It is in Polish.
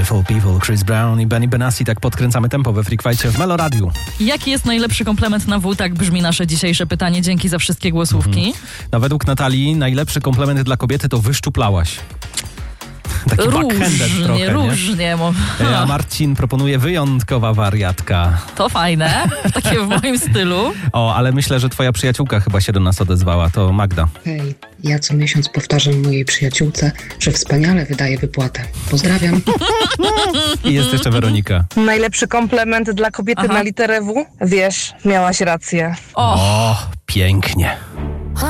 Beautiful People, Chris Brown i Benny Benassi. Tak podkręcamy tempo we Freak Fight'cie w Meloradiu. Jaki jest najlepszy komplement na W? Tak brzmi nasze dzisiejsze pytanie. Dzięki za wszystkie głosówki. No, według Natalii najlepszy komplement dla kobiety to wyszczuplałaś. Taki backhanded trochę, różnie. A Marcin proponuje wyjątkowa wariatka. To fajne, takie w moim stylu. O, ale myślę, że twoja przyjaciółka chyba się do nas odezwała, to Magda. Hej, ja co miesiąc powtarzam mojej przyjaciółce, że wspaniale wydaje wypłatę. Pozdrawiam. I jest jeszcze Weronika. Najlepszy komplement dla kobiety na literę W? Wiesz, miałaś rację. O, pięknie.